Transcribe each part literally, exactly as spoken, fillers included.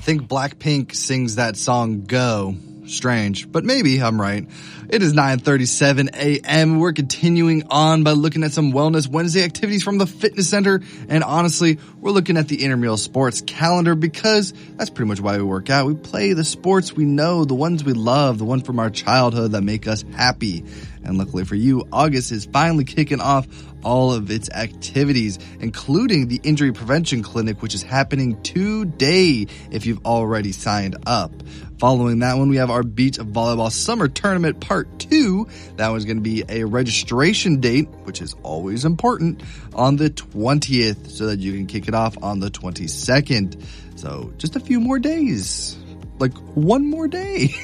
think Blackpink sings that song Go. Strange, but maybe I'm right. It is nine thirty-seven a.m. We're continuing on by looking at some Wellness Wednesday activities from the fitness center. And honestly, we're looking at the intramural sports calendar because that's pretty much why we work out. We play the sports we know, the ones we love, the ones from our childhood that make us happy. And luckily for you, August is finally kicking off all of its activities, including the Injury Prevention Clinic, which is happening today if you've already signed up. Following that one, we have our Beach Volleyball Summer Tournament Part two. That one's going to be a registration date, which is always important, on the twentieth, so that you can kick it off on the twenty-second. So just a few more days. Like one more day.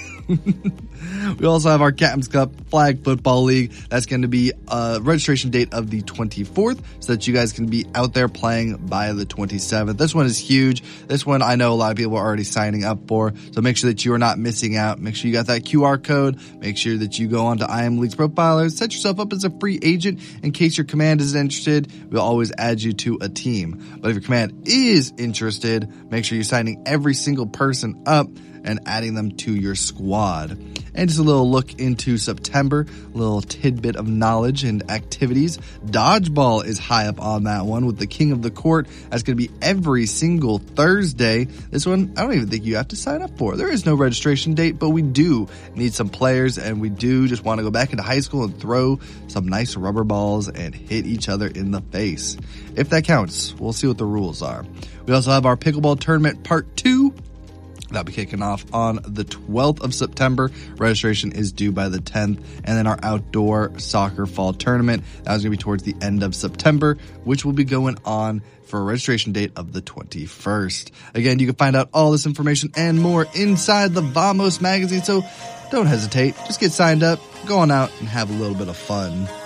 We also have our Captain's Cup Flag Football League. That's going to be a registration date of the twenty-fourth so that you guys can be out there playing by the twenty-seventh. This one is huge. This one I know a lot of people are already signing up for. So make sure that you are not missing out. Make sure you got that Q R code. Make sure that you go on to I Am League's Profiler. Set yourself up as a free agent in case your command is interested. We'll always add you to a team. But if your command is interested, make sure you're signing every single person up and adding them to your squad. And just a little look into September, a little tidbit of knowledge and activities. Dodgeball is high up on that one with the King of the Court. That's going to be every single Thursday. This one, I don't even think you have to sign up for. There is no registration date, but we do need some players, and we do just want to go back into high school and throw some nice rubber balls and hit each other in the face. If that counts, we'll see what the rules are. We also have our Pickleball Tournament Part two. That'll be kicking off on the twelfth of September. Registration is due by the tenth. And then our outdoor soccer fall tournament, that was going to be towards the end of September, which will be going on for a registration date of the twenty-first. Again, you can find out all this information and more inside the Vamos magazine, so don't hesitate. Just get signed up, go on out, and have a little bit of fun.